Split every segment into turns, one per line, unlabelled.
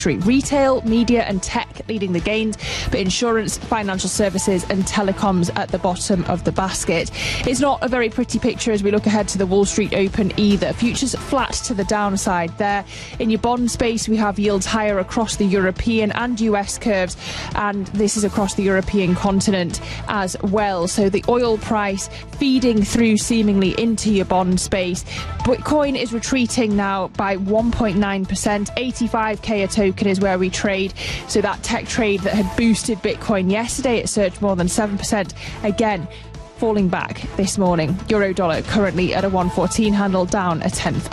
Retail, media and tech leading the gains, but insurance, financial services and telecoms at the bottom of the basket. It's not a very pretty picture as we look ahead to the Wall Street Open either. Futures flat to the downside there. In your bond space, we have yields higher across the European and US curves, and this is across the European continent as well. So the oil price feeding through seemingly into your bond space. Bitcoin is retreating now by 1.9%, 85k a token is where we trade. So that tech trade that had boosted Bitcoin yesterday, it surged more than 7%, again falling back this morning. Euro dollar currently at a 114 handle, down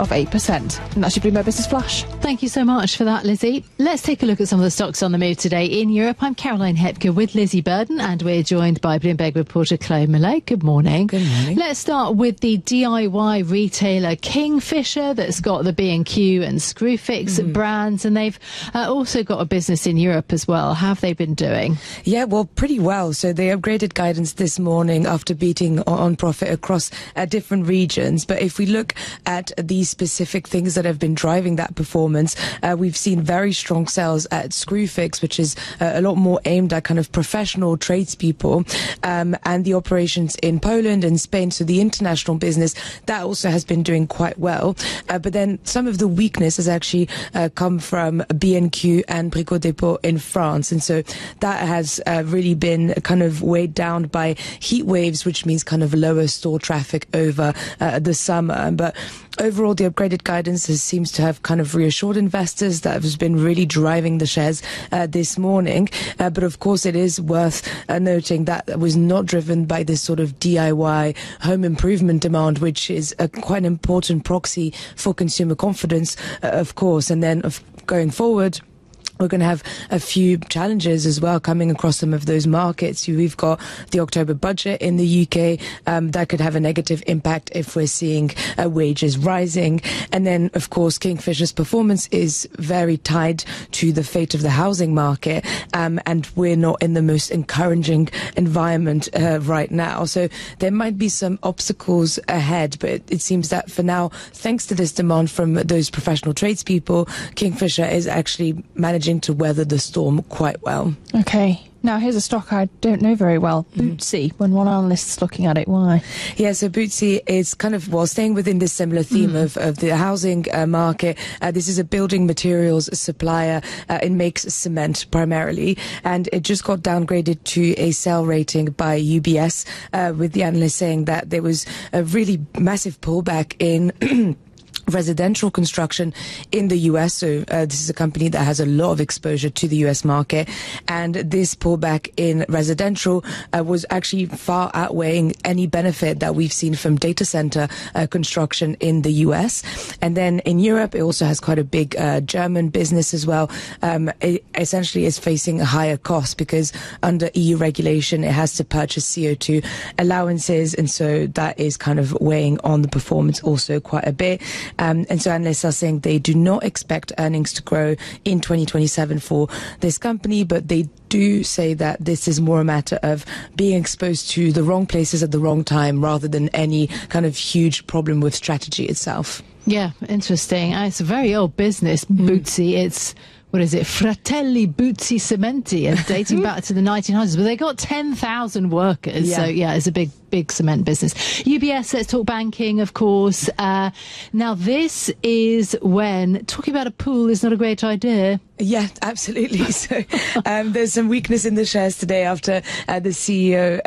0.1%. And that's your Bloomberg Business Flash.
Thank you so much for that, Lizzie. Let's take a look at some of the stocks on the move today in Europe. I'm Caroline Hepker with Lizzie Burden, and we're joined by Bloomberg reporter Chloe Millay. Good morning.
Good morning.
Let's start with the DIY retailer Kingfisher, that's got the B&Q and Screwfix brands, and they've also got a business in Europe as well. How have they been doing?
Yeah, well, pretty well. So they upgraded guidance this morning after beating on profit across different regions. But if we look at the specific things that have been driving that performance, we've seen very strong sales at Screwfix, which is a lot more aimed at kind of professional tradespeople, and the operations in Poland and Spain. So the international business, that also has been doing quite well. But then some of the weakness has actually come from B&Q and Brico Dépôt in France. And so that has really been kind of weighed down by heat waves, which means kind of lower store traffic over the summer. But overall, the upgraded guidance seems to have kind of reassured investors. That has been really driving the shares this morning. But of course, it is worth noting that was not driven by this sort of DIY home improvement demand, which is a quite an important proxy for consumer confidence, of course. And then going forward, we're going to have a few challenges as well coming across some of those markets. We've got the October budget in the UK. That could have a negative impact if we're seeing wages rising. And then, of course, Kingfisher's performance is very tied to the fate of the housing market. And we're not in the most encouraging environment right now. So there might be some obstacles ahead. But it seems that for now, thanks to this demand from those professional tradespeople, Kingfisher is actually managing to weather the storm quite well.
Okay. Now, here's a stock I don't know very well. Bootsy, when one analyst's looking at it, why?
Yeah, so Bootsy is kind of, well, staying within this similar theme of the housing market. This is a building materials supplier. It makes cement primarily, and it just got downgraded to a sell rating by UBS, with the analyst saying that there was a really massive pullback in residential construction in the US. So this is a company that has a lot of exposure to the US market, and this pullback in residential was actually far outweighing any benefit that we've seen from data center construction in the US. And then in Europe, it also has quite a big German business as well. It essentially is facing a higher cost because under EU regulation, it has to purchase CO2 allowances, and so that is kind of weighing on the performance also quite a bit. And so analysts are saying they do not expect earnings to grow in 2027 for this company, but they do say that this is more a matter of being exposed to the wrong places at the wrong time rather than any kind of huge problem with strategy itself.
Yeah, interesting. It's a very old business, Bootsy. It's, what is it, Fratelli Bootsy Cementi, and dating back to the 1900s. But they got 10,000 workers. Yeah. So, yeah, it's a big cement business. UBS, let's talk banking, of course. Now, this is when talking about a pool is not a great idea.
Yeah, absolutely. So there's some weakness in the shares today after the CEO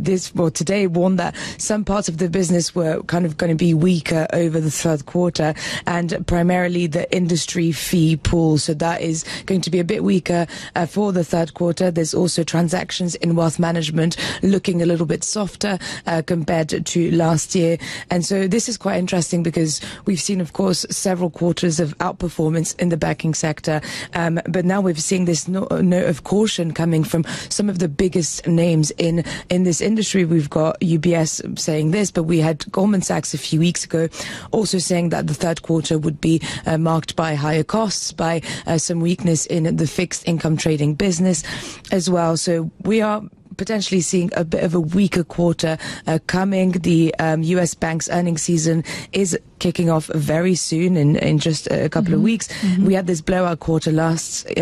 today warned that some parts of the business were kind of going to be weaker over the third quarter, and primarily the industry fee pool. So that is going to be a bit weaker for the third quarter. There's also transactions in wealth management looking a little bit softer compared to last year. And so this is quite interesting because we've seen, of course, several quarters of outperformance in the banking sector. But now we're seeing this note of caution coming from some of the biggest names in this industry. We've got UBS saying this, but we had Goldman Sachs a few weeks ago also saying that the third quarter would be marked by higher costs, by some weakness in the fixed income trading business as well. So we are potentially seeing a bit of a weaker quarter coming. The US banks earnings season is kicking off very soon in just a couple of weeks. We had this blowout quarter last